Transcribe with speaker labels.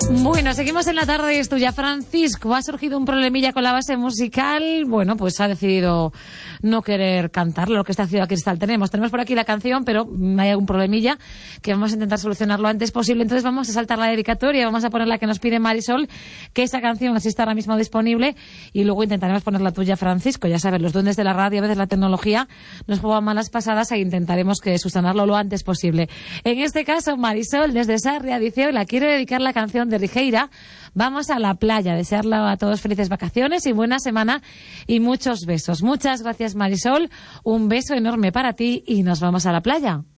Speaker 1: Bueno, seguimos en la tarde y es tuya. Francisco, ha surgido un problemilla con la base musical. Bueno, pues ha decidido no querer cantar lo que está haciendo Cristal. Tenemos por aquí la canción, pero hay algún problemilla que vamos a intentar solucionar lo antes posible. Entonces vamos a saltar la dedicatoria, vamos a poner la que nos pide Marisol, que esa canción así está ahora mismo disponible, y luego intentaremos poner la tuya, Francisco. Ya sabes, los duendes de la radio, a veces la tecnología nos juega malas pasadas e intentaremos que subsanarlo lo antes posible. En este caso, Marisol, desde Sarria, dice: hoy la quiero dedicar la canción de Rijeira. Vamos a la playa. Desearle a todos felices vacaciones y buena semana y muchos besos. Muchas gracias, Marisol. Un beso enorme para ti y nos vamos a la playa.